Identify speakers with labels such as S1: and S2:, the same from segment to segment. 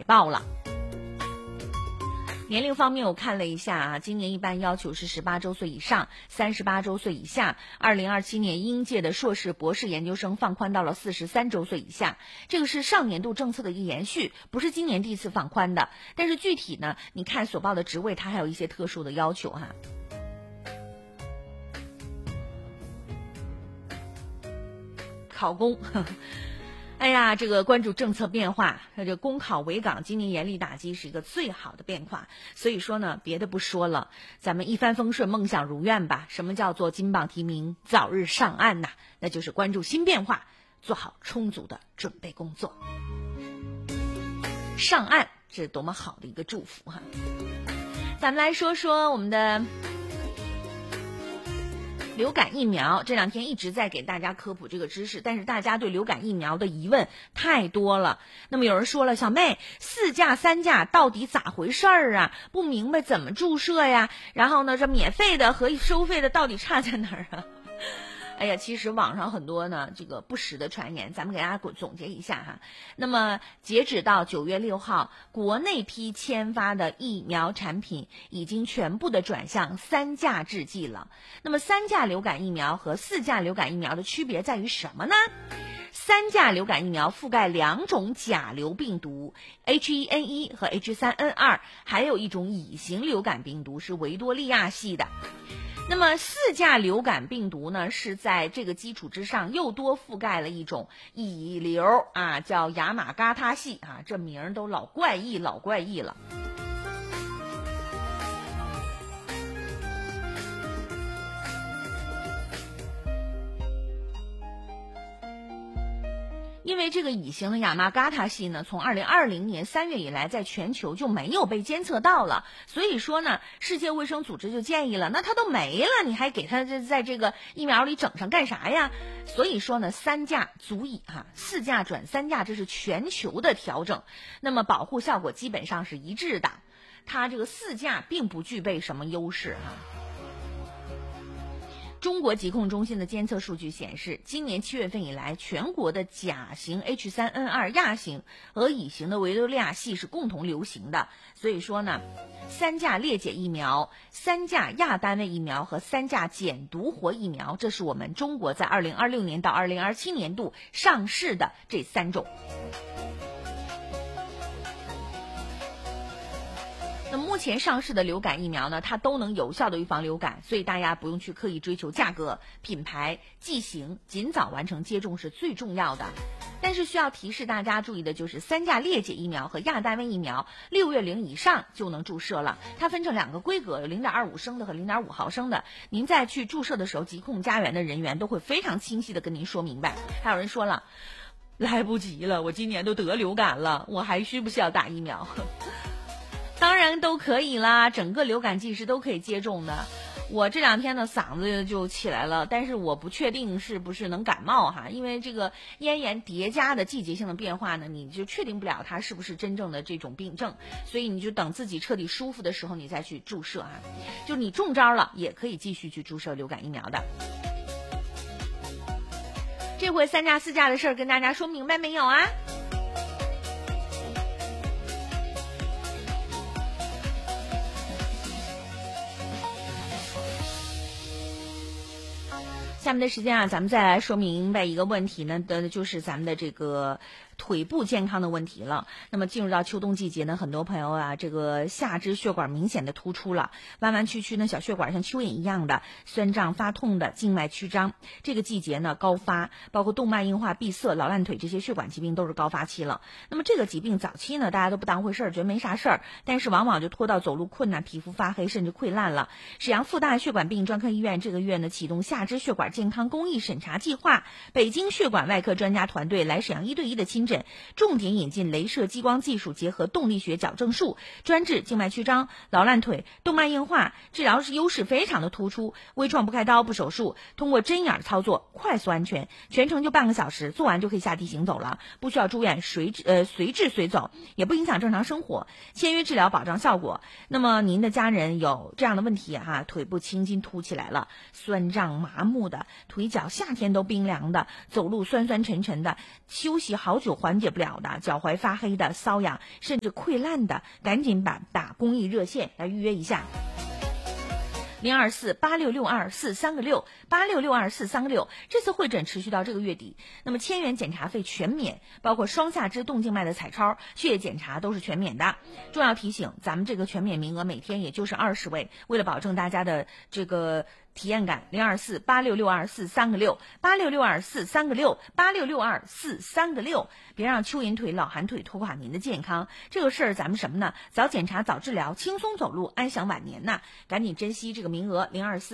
S1: 报了。年龄方面我看了一下啊，今年一般要求是18周岁以上，38周岁以下。2027年应届的硕士、博士研究生放宽到了43周岁以下，这个是上年度政策的一个延续，不是今年第一次放宽的。但是具体呢，你看所报的职位，它还有一些特殊的要求哈。考公哎呀，这个关注政策变化，这公考围岗今年严厉打击是一个最好的变化。所以说呢，别的不说了，咱们一帆风顺，梦想如愿吧。什么叫做金榜题名，早日上岸呐？那就是关注新变化，做好充足的准备工作。上岸，这是多么好的一个祝福哈！咱们来说说我们的流感疫苗，这两天一直在给大家科普这个知识，但是大家对流感疫苗的疑问太多了。那么有人说了，小妹，4价3价到底咋回事儿啊？不明白怎么注射呀？然后呢，这免费的和收费的到底差在哪儿啊？哎呀，其实网上很多呢这个不实的传言，咱们给大家总结一下哈。那么截止到9月6号，国内批签发的疫苗产品已经全部的转向3价制剂了。那么3价流感疫苗和4价流感疫苗的区别在于什么呢？3价流感疫苗覆盖2种甲流病毒 H1N1 和 H3N2， 还有一种乙型流感病毒是维多利亚系的。那么4价流感病毒呢，是在这个基础之上又多覆盖了一种乙流啊，叫亚马嘎他系啊，这名儿都老怪异了。因为这个乙型的亚麻嘎他系呢，从2020年3月以来，在全球就没有被监测到了。所以说呢，世界卫生组织就建议了，那它都没了，你还给它在这个疫苗里整上干啥呀？所以说呢，3价足以哈，4价转3价，这是全球的调整。那么保护效果基本上是一致的，它这个4价并不具备什么优势哈。中国疾控中心的监测数据显示，今年7月份以来，全国的甲型 H3N2 亚型和乙型的维多利亚系是共同流行的。所以说呢，3价裂解疫苗、3价亚单位疫苗和3价减毒活疫苗，这是我们中国在2026年到2027年度上市的这3种。那目前上市的流感疫苗呢，它都能有效的预防流感，所以大家不用去刻意追求价格、品牌、剂型，尽早完成接种是最重要的。但是需要提示大家注意的就是，3价裂解疫苗和亚单位疫苗6月龄以上就能注射了，它分成2个规格，有0.25升的和0.5毫升的。您在去注射的时候，疾控家园的人员都会非常清晰的跟您说明白。还有人说了，来不及了，我今年都得流感了，我还需不需要打疫苗？当然都可以啦，整个流感季是都可以接种的。我这2天的嗓子就起来了，但是我不确定是不是能感冒哈，因为这个咽炎叠加的季节性的变化呢，你就确定不了它是不是真正的这种病症，所以你就等自己彻底舒服的时候你再去注射啊。就你中招了也可以继续去注射流感疫苗的。这回3价4价的事儿跟大家说明白没有啊？下面的时间啊，咱们再来说明白一个问题呢，就是咱们的这个腿部健康的问题了。那么进入到秋冬季节呢，很多朋友啊，这个下肢血管明显的突出了，弯弯曲曲呢，小血管像蚯蚓一样的酸胀发痛的，静脉曲张。这个季节呢高发，包括动脉硬化、闭塞、老烂腿这些血管疾病都是高发期了。那么这个疾病早期呢，大家都不当回事儿，觉得没啥事儿，但是往往就拖到走路困难、皮肤发黑甚至溃烂了。沈阳复大血管病专科医院这个月呢启动下肢血管健康公益审查计划，北京血管外科专家团队来沈阳1对1的亲诊，重点引进镭射激光技术结合动力学矫正术，专治静脉曲张、老烂腿、动脉硬化，治疗优势非常的突出，微创不开刀不手术，通过针眼操作，快速安全，全程就半个小时，做完就可以下地行走了，不需要住院，随治随走，也不影响正常生活，签约治疗保障效果。那么您的家人有这样的问题哈，腿部青筋凸起来了，酸胀麻木的，腿脚夏天都冰凉的，走路酸酸沉沉的，休息好久缓解不了的，脚踝发黑的、瘙痒甚至溃烂的，赶紧打公益热线来预约一下。024-8662-436，8662-436，这次会诊持续到这个月底。那么1000元检查费全免，包括双下肢动静脉的彩超、血液检查都是全免的。重要提醒，咱们这个全免名额每天也就是20位，为了保证大家的这个体验感，024-8662-436，8662-436，8662-436，别让蚯蚓腿、老寒腿拖垮您的健康。这个事儿咱们什么呢？早检查、早治疗，轻松走路，安享晚年呐！赶紧珍惜这个名额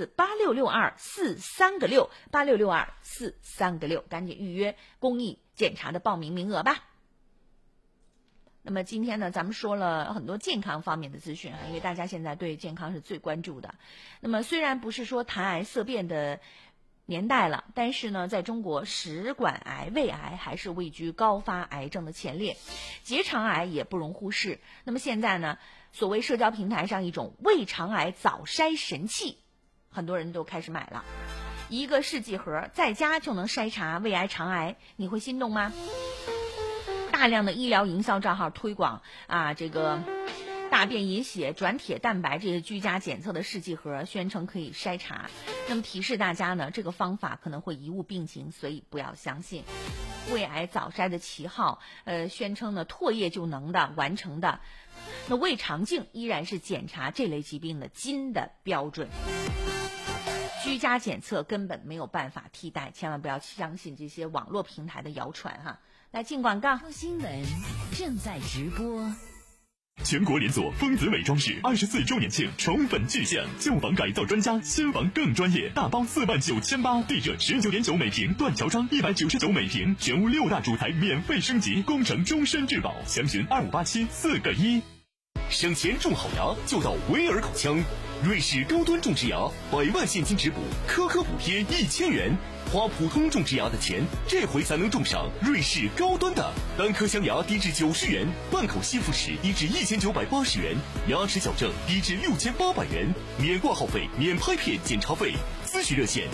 S1: ，024-8662-436，8662-436，赶紧预约公益检查的报名名额吧。那么今天呢，咱们说了很多健康方面的资讯因为大家现在对健康是最关注的。那么虽然不是说谈癌色变的年代了，但是呢，在中国食管癌、胃癌还是位居高发癌症的前列，结肠癌也不容忽视。那么现在呢，所谓社交平台上一种胃肠癌早筛神器，很多人都开始买了，一个试剂盒，在家就能筛查胃癌、肠癌，你会心动吗？大量的医疗营销账号推广这个大便隐血、转铁蛋白这些居家检测的试剂盒，宣称可以筛查。那么提示大家呢，这个方法可能会贻误病情，所以不要相信。胃癌早筛的旗号，宣称呢唾液就能的完成的。那胃肠镜依然是检查这类疾病的金的标准。居家检测根本没有办法替代，千万不要相信这些网络平台的谣传哈。来进广告，
S2: 新闻正在直播。
S3: 全国连锁丰子美装饰24周年庆宠粉巨献，旧房改造专家，新房更专业，大包49800，地热19.9每平，断桥窗199每平，全屋6大主材免费升级，工程终身质保，详询2587-4个1。省钱种好牙就到威尔口腔，瑞士高端种植牙100万现金质补，颗颗补贴1000元。花普通种植牙的钱，这回才能种上瑞士高端的。单颗镶牙低至90元，半口吸附齿低至1980元，牙齿矫正低至6800元，免挂号费，免拍片检查费。咨询热线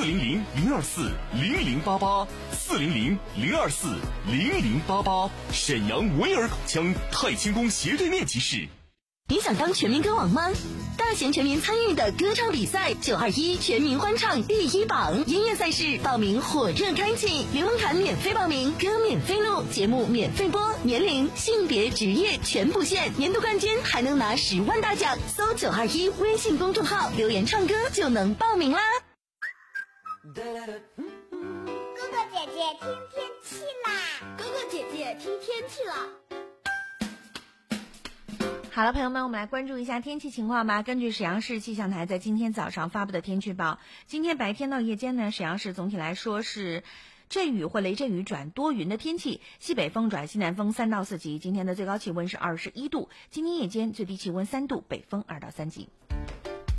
S3: 400-024-0088，400-024-0088，沈阳维尔口腔太清宫斜对面集市。
S2: 你想当全民歌王吗？大型全民参与的歌唱比赛921全民欢唱第1榜，音乐赛事报名火热开启，连文卡免费报名，歌免费录，节目免费播，年龄、性别、职业全不限，年度冠军还能拿10万大奖。搜921微信公众号留言唱歌就能报名啦。
S4: 哥哥姐姐听天气啦！哥哥姐姐听天气啦！
S1: 好了，朋友们，我们来关注一下天气情况吧。根据沈阳市气象台在今天早上发布的天气预报，今天白天到夜间呢，沈阳市总体来说是阵雨或雷阵雨转多云的天气，西北风转西南风3到4级。今天的最高气温是21度，今天夜间最低气温3度，北风2到3级。